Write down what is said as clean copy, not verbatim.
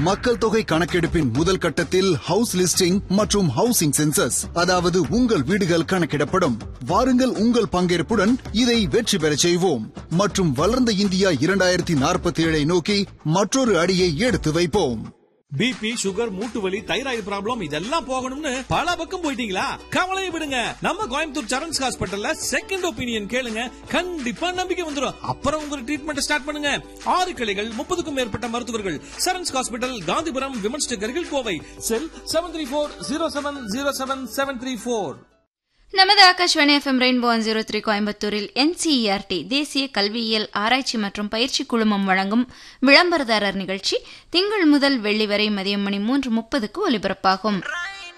மக்கள் தொகை கணக்கெடுப்பின் முதல் கட்டத்தில் ஹவுஸ் லிஸ்டிங் மற்றும் ஹவுசிங் சென்சஸ், அதாவது உங்கள் வீடுகள் கணக்கிடப்படும். வாருங்கள், உங்கள் பங்கேற்புடன் இதை வெற்றி பெறச் செய்வோம் மற்றும் வளர்ந்த இந்தியா 2047 நோக்கி மற்றொரு அடியை எடுத்து வைப்போம். பிபி, சுகர், மூட்டு வலி, தைராய்டு ப்ராப்ளம் இதெல்லாம் போகணும்னு பல பக்கம் போயிட்டீங்களா? கவலையை விடுங்க. நம்ம கோயம்புத்தூர் சரண்ஸ் ஹாஸ்பிடல்ல செகண்ட் ஒப்பீனியன் கேளுங்க. கண்டிப்பா நம்பிக்கை வந்துரும். அப்புறம் உங்க ட்ரீட்மெண்ட் ஸ்டார்ட் பண்ணுங்க. 6 கிளைகள், 30க்கும் மேற்பட்ட மருத்துவர்கள். சரண்ஸ் ஹாஸ்பிடல், காந்திபுரம், விமன்ஸ் நகரில், கோவை. செல் 7340707734. நமது ஆகாஷ்வாணி FM ரெயின்போ 103 கோயம்புத்தூரில் NCERT தேசிய கல்வியியல் ஆராய்ச்சி மற்றும் பயிற்சி குழுமம் வழங்கும் விளம்பரதாரர் நிகழ்ச்சி திங்கள் முதல் வெள்ளி வரை மதியம் மணி 3:30க்கு ஒலிபரப்பாகும்.